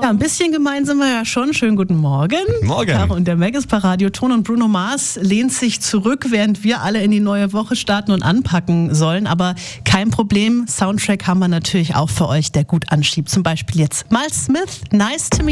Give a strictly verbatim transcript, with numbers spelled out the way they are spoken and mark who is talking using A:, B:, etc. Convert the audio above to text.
A: Ja, ein bisschen gemein sind wir ja schon. Schönen guten Morgen.
B: Morgen.
A: Caro und der Meg ist per Radioton und Bruno Mars lehnt sich zurück, während wir alle in die neue Woche starten und anpacken sollen. Aber kein Problem, Soundtrack haben wir natürlich auch für euch, der gut anschiebt. Zum Beispiel jetzt Miles Smith, Nice to Meet